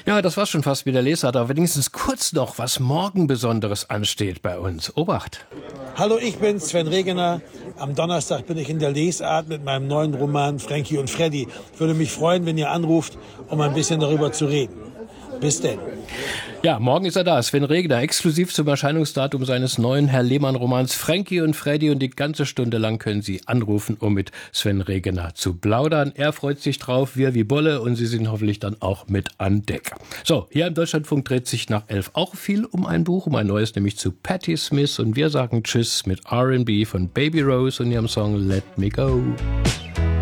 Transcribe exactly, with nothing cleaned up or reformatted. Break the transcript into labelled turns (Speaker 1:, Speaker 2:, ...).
Speaker 1: Ja, das war schon fast wie der Leser, aber wenigstens kurz noch, was morgen Besonderes ansteht bei uns. Obacht!
Speaker 2: Hallo, ich bin Sven Regener. Am Donnerstag bin ich in der Lesart mit meinem neuen Roman Frankie und Freddy. Ich würde mich freuen, wenn ihr anruft, um ein bisschen darüber zu reden. Bis denn.
Speaker 1: Ja, morgen ist er da. Sven Regener, exklusiv zum Erscheinungsdatum seines neuen Herr Lehmann-Romans Frankie und Freddy. Und die ganze Stunde lang können Sie anrufen, um mit Sven Regener zu plaudern. Er freut sich drauf, wir wie Bolle. Und Sie sind hoffentlich dann auch mit an Deck. So, hier im Deutschlandfunk dreht sich nach elf auch viel um ein Buch, um ein neues, nämlich zu Patti Smith. Und wir sagen Tschüss mit R and B von Baby Rose und ihrem Song Let Me Go.